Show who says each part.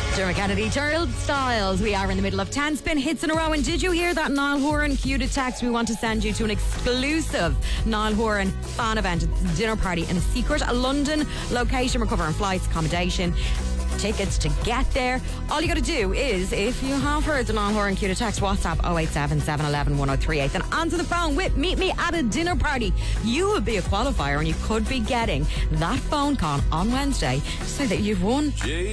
Speaker 1: Dermot Kennedy, Gerald Styles. We are in the middle of 10 spin hits in a row. And did you hear that Niall Horan cued a text? We want to send you to an exclusive Niall Horan fan event. It's a dinner party in a secret London location. We're covering flights, accommodation, tickets to get there. All you got to do is, if you have heard the Niall Horan cued a text, WhatsApp 087 711 1038 and answer the phone with "Meet me at a dinner party." You would be a qualifier and you could be getting that phone call on Wednesday to say that you've won.